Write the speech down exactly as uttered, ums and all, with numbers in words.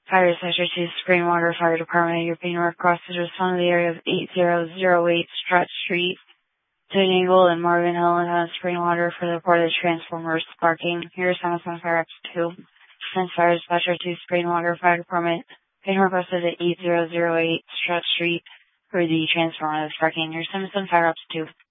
Fire Dispatcher two, Springwater Fire Department. You're being requested to respond to the area of eight zero zero eight Strutt Street, Twin Eagle, and Marvin Hill, and uh, Springwater for the report of transformer sparking. Here's Samsung Fire Ops two. Since Fire Dispatcher two, Springwater Fire Department. Being requested at eight zero zero eight Strutt Street for the transformer that's sparking. Here's Samsung Fire Ops two.